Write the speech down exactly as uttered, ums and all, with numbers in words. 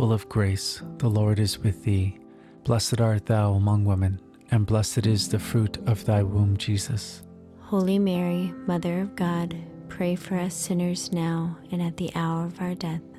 full of grace, the Lord is with thee. Blessed art thou among women, and blessed is the fruit of thy womb, Jesus. Holy Mary, Mother of God, pray for us sinners now and at the hour of our death.